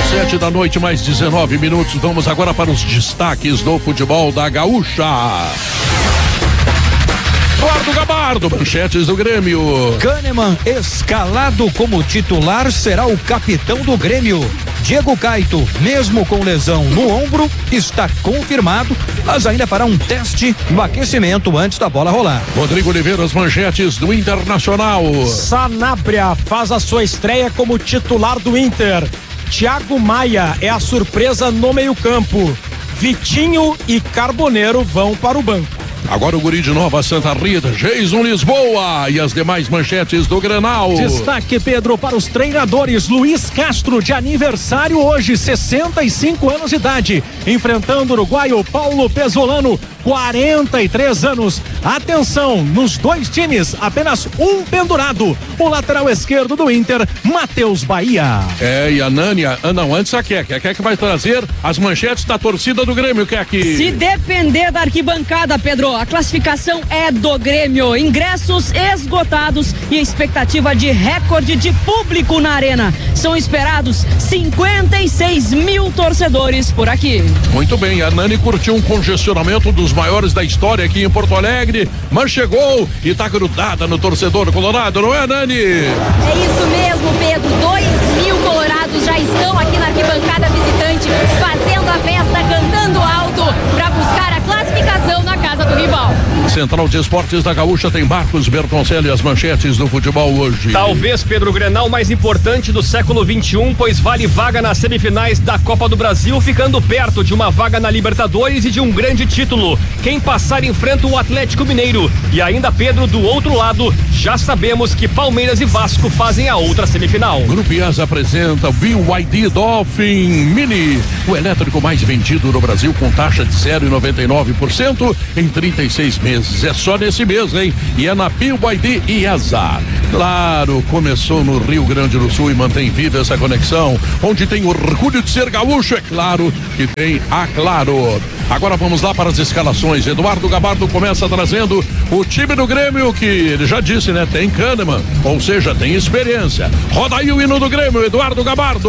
7h, mais 19 minutos. Vamos agora para os destaques do futebol da Gaúcha. Eduardo Gabardo, manchetes do Grêmio. Kahneman, escalado como titular, será o capitão do Grêmio. Diego Caito, mesmo com lesão no ombro, está confirmado, mas ainda fará um teste no aquecimento antes da bola rolar. Rodrigo Oliveira, as manchetes do Internacional. Sanabria faz a sua estreia como titular do Inter. Thiago Maia é a surpresa no meio-campo. Vitinho e Carboneiro vão para o banco. Agora o guri de Nova Santa Rita, Jason Lisboa e as demais manchetes do Grenal. Destaque, Pedro, para os treinadores. Luiz Castro, de aniversário hoje, 65 anos de idade, enfrentando o uruguaio Paulo Pesolano, 43 anos. Atenção, nos dois times, apenas um pendurado. O lateral esquerdo do Inter, Matheus Bahia. E a Nânia, não, antes a Keke que vai trazer as manchetes da torcida do Grêmio, Keke. Se depender da arquibancada, Pedro, a classificação é do Grêmio. Ingressos esgotados e expectativa de recorde de público na arena. São esperados 56 mil torcedores por aqui. Muito bem, a Nani curtiu um congestionamento dos maiores da história aqui em Porto Alegre, mas chegou e tá grudada no torcedor colorado, não é, Nani? É isso mesmo, Pedro. 2.000 colorados já estão aqui na arquibancada visitante, fazendo a festa, cantando alto para buscar a classificação na casa do rival. Central de Esportes da Gaúcha tem Marcos Bertoncelli e as manchetes do futebol hoje. Talvez, Pedro, o Grenal mais importante do século XXI, pois vale vaga nas semifinais da Copa do Brasil, ficando perto de uma vaga na Libertadores e de um grande título. Quem passar enfrenta o Atlético Mineiro. E ainda, Pedro, do outro lado, já sabemos que Palmeiras e Vasco fazem a outra semifinal. Grupo IAS apresenta o BYD Dolphin Mini, o elétrico mais vendido no Brasil, com taxa de 0,99% em 36 meses. É só nesse mês, hein? E é na BYD IASA. Claro, começou no Rio Grande do Sul e mantém viva essa conexão. Onde tem orgulho de ser gaúcho, é claro que tem a Claro. Agora vamos lá para as escalações. Eduardo Gabardo começa trazendo o time do Grêmio, que ele já disse, né? Tem Kahneman, ou seja, tem experiência. Roda aí o hino do Grêmio, Eduardo Gabardo.